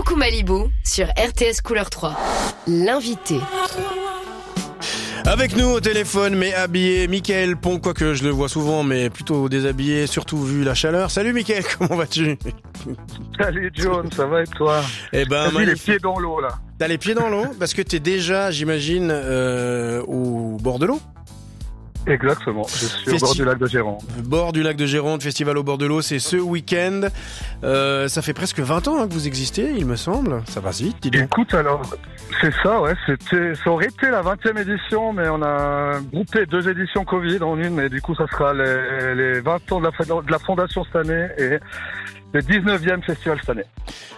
Coucou Malibu sur RTS Couleur 3. L'invité. Avec nous au téléphone, mais habillé, Mickaël Pont, quoique je le vois souvent, mais plutôt déshabillé, surtout vu la chaleur. Salut Mickaël, comment vas-tu? Salut John, ça va et toi? Eh ben, T'as mis les pieds dans l'eau là. T'as les pieds dans l'eau parce que t'es déjà, j'imagine, au bord de l'eau. Exactement, je suis au bord du lac de Gironde. Bord du lac de Gironde, festival au bord de l'eau, c'est ce week-end. Ça fait presque 20 ans que vous existez, il me semble. Ça passe vite, dis donc. Écoute alors, c'est ça, ouais, ça aurait été la 20e édition, mais on a groupé 2 éditions Covid en une, mais du coup ça sera les 20 ans de la fondation cette année et le 19e festival cette année.